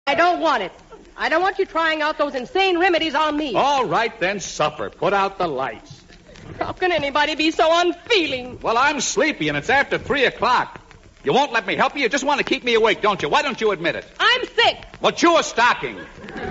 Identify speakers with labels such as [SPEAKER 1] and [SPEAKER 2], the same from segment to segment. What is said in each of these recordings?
[SPEAKER 1] I don't want it. I don't want you trying out those insane remedies on me.
[SPEAKER 2] All right, then, supper. Put out the lights.
[SPEAKER 1] How can anybody be so unfeeling?
[SPEAKER 2] Well, I'm sleepy, and it's after 3 o'clock. You won't let me help you? You just want to keep me awake, don't you? Why don't you admit it?
[SPEAKER 1] I'm sick.
[SPEAKER 2] Well, chew a stocking.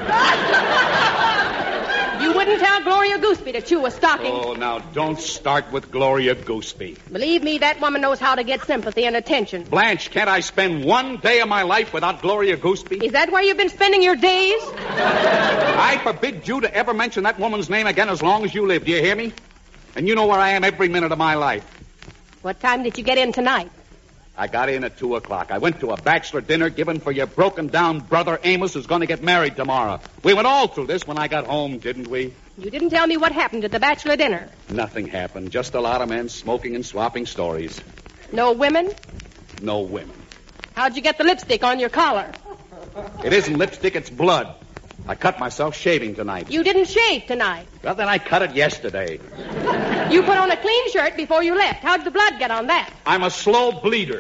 [SPEAKER 1] You wouldn't tell Gloria Gooseby to chew a stocking.
[SPEAKER 2] Oh, now, don't start with Gloria Gooseby.
[SPEAKER 1] Believe me, that woman knows how to get sympathy and attention.
[SPEAKER 2] Blanche, can't I spend one day of my life without Gloria Gooseby?
[SPEAKER 1] Is that where you've been spending your days?
[SPEAKER 2] I forbid you to ever mention that woman's name again as long as you live. Do you hear me? And you know where I am every minute of my life.
[SPEAKER 1] What time did you get in tonight?
[SPEAKER 2] I got in at 2 o'clock. I went to a bachelor dinner given for your broken-down brother Amos, who's going to get married tomorrow. We went all through this when I got home, didn't we?
[SPEAKER 1] You didn't tell me what happened at the bachelor dinner.
[SPEAKER 2] Nothing happened. Just a lot of men smoking and swapping stories.
[SPEAKER 1] No women?
[SPEAKER 2] No women.
[SPEAKER 1] How'd you get the lipstick on your collar?
[SPEAKER 2] It isn't lipstick, it's blood. I cut myself shaving tonight.
[SPEAKER 1] You didn't shave tonight.
[SPEAKER 2] Well, then I cut it yesterday.
[SPEAKER 1] You put on a clean shirt before you left. How'd the blood get on that?
[SPEAKER 2] I'm a slow bleeder.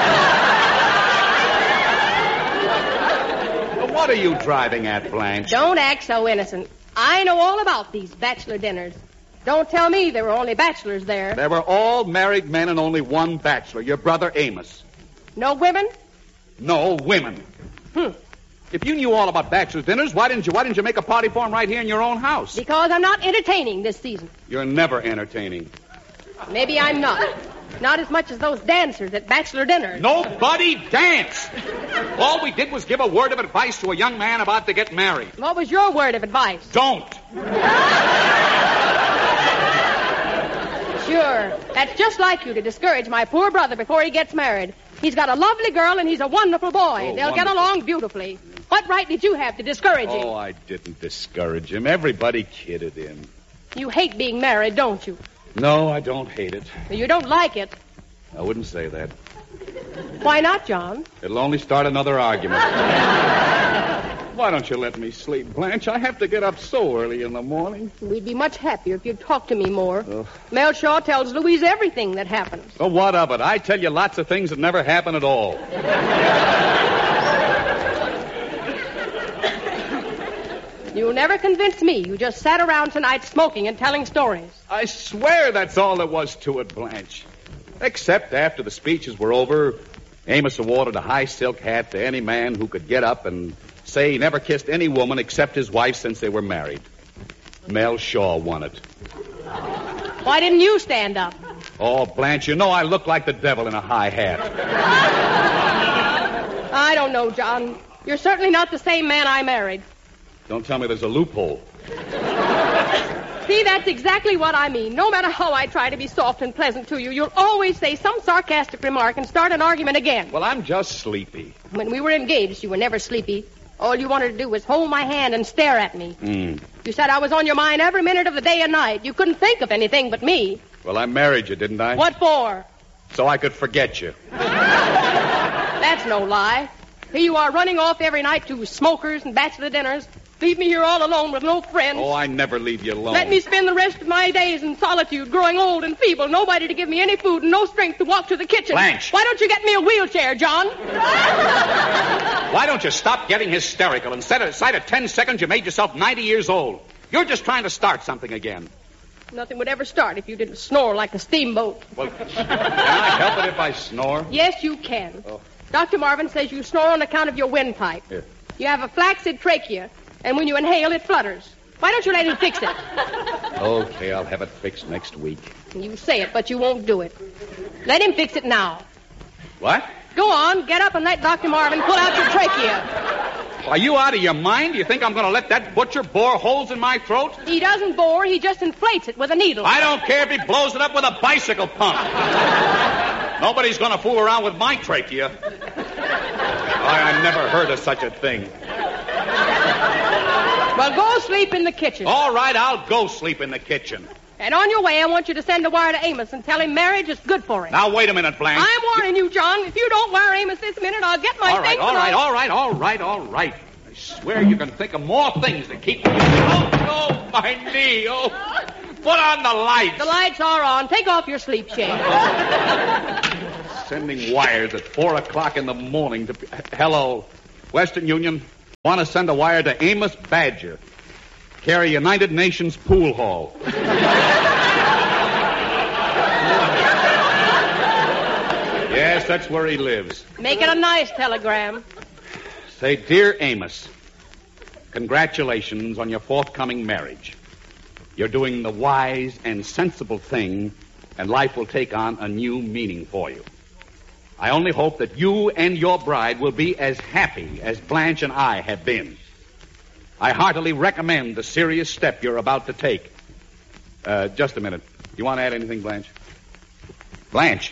[SPEAKER 2] What are you driving at, Blanche?
[SPEAKER 1] Don't act so innocent. I know all about these bachelor dinners. Don't tell me there were only bachelors there.
[SPEAKER 2] There were all married men and only one bachelor, your brother Amos.
[SPEAKER 1] No women?
[SPEAKER 2] No women. If you knew all about bachelor dinners, why didn't you make a party for them right here in your own house?
[SPEAKER 1] Because I'm not entertaining this season.
[SPEAKER 2] You're never entertaining.
[SPEAKER 1] Maybe I'm not. Not as much as those dancers at bachelor dinners.
[SPEAKER 2] Nobody danced. All we did was give a word of advice to a young man about to get married.
[SPEAKER 1] What was your word of advice?
[SPEAKER 2] Don't.
[SPEAKER 1] Sure. That's just like you to discourage my poor brother before he gets married. He's got a lovely girl and he's a wonderful boy. They'll get along beautifully. What right did you have to discourage him?
[SPEAKER 2] Oh, I didn't discourage him. Everybody kidded him.
[SPEAKER 1] You hate being married, don't you?
[SPEAKER 2] No, I don't hate it.
[SPEAKER 1] You don't like it.
[SPEAKER 2] I wouldn't say that.
[SPEAKER 1] Why not, John?
[SPEAKER 2] It'll only start another argument. Why don't you let me sleep, Blanche? I have to get up so early in the morning.
[SPEAKER 1] We'd be much happier if you'd talk to me more. Mel Shaw tells Louise everything that happens.
[SPEAKER 2] Oh, what of it? I tell you lots of things that never happen at all.
[SPEAKER 1] You'll never convince me. You just sat around tonight smoking and telling stories.
[SPEAKER 2] I swear that's all there was to it, Blanche. Except after the speeches were over, Amos awarded a high silk hat to any man who could get up and say he never kissed any woman except his wife since they were married. Mel Shaw won it.
[SPEAKER 1] Why didn't you stand up?
[SPEAKER 2] Oh, Blanche, you know I look like the devil in a high hat.
[SPEAKER 1] I don't know, John. You're certainly not the same man I married.
[SPEAKER 2] Don't tell me there's a loophole.
[SPEAKER 1] See, that's exactly what I mean. No matter how I try to be soft and pleasant to you, you'll always say some sarcastic remark and start an argument again.
[SPEAKER 2] Well, I'm just sleepy.
[SPEAKER 1] When we were engaged, you were never sleepy. All you wanted to do was hold my hand and stare at me. You said I was on your mind every minute of the day and night. You couldn't think of anything but me.
[SPEAKER 2] Well, I married you, didn't I?
[SPEAKER 1] What for?
[SPEAKER 2] So I could forget you.
[SPEAKER 1] That's no lie. Here you are running off every night to smokers and bachelor dinners. Leave me here all alone with no friends.
[SPEAKER 2] Oh, I never leave you alone.
[SPEAKER 1] Let me spend the rest of my days in solitude, growing old and feeble, nobody to give me any food and no strength to walk to the kitchen.
[SPEAKER 2] Blanche.
[SPEAKER 1] Why don't you get me a wheelchair, John?
[SPEAKER 2] Why don't you stop getting hysterical? Instead of 10 seconds, you made yourself 90 years old. You're just trying to start something again.
[SPEAKER 1] Nothing would ever start if you didn't snore like a steamboat.
[SPEAKER 2] Well, can I help it if I snore?
[SPEAKER 1] Yes, you can. Dr. Marvin says you snore on account of your windpipe.
[SPEAKER 2] Yeah.
[SPEAKER 1] You have a flaccid trachea. And when you inhale, it flutters. Why don't you let him fix it?
[SPEAKER 2] Okay, I'll have it fixed next week.
[SPEAKER 1] You say it, but you won't do it. Let him fix it now.
[SPEAKER 2] What?
[SPEAKER 1] Go on, get up and let Dr. Marvin pull out your trachea.
[SPEAKER 2] Are you out of your mind? Do you think I'm going to let that butcher bore holes in my throat?
[SPEAKER 1] He doesn't bore, he just inflates it with a needle.
[SPEAKER 2] I don't care if he blows it up with a bicycle pump. Nobody's going to fool around with my trachea. I never heard of such a thing.
[SPEAKER 1] Well, go sleep in the kitchen.
[SPEAKER 2] All right, I'll go sleep in the kitchen.
[SPEAKER 1] And on your way, I want you to send a wire to Amos and tell him marriage is good for him.
[SPEAKER 2] Now, wait a minute, Blanche.
[SPEAKER 1] I'm warning you, John. If you don't wire Amos this minute, I'll get my things.
[SPEAKER 2] All right. I swear you can think of more things to keep me. Oh, my knee. Oh, put on the lights.
[SPEAKER 1] The lights are on. Take off your sleep shade.
[SPEAKER 2] Sending wires at 4 o'clock in the morning to... Hello, Western Union. Want to send a wire to Amos Badger. Carry United Nations Pool Hall. Yes, that's where he lives.
[SPEAKER 1] Make it a nice telegram.
[SPEAKER 2] Say, Dear Amos, congratulations on your forthcoming marriage. You're doing the wise and sensible thing, and life will take on a new meaning for you. I only hope that you and your bride will be as happy as Blanche and I have been. I heartily recommend the serious step you're about to take. Just a minute. You want to add anything, Blanche? Blanche.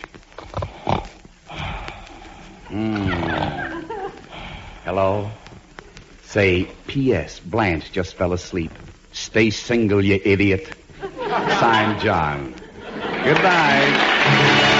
[SPEAKER 2] Hello? Say, P.S. Blanche just fell asleep. Stay single, you idiot. Signed, John. Good night.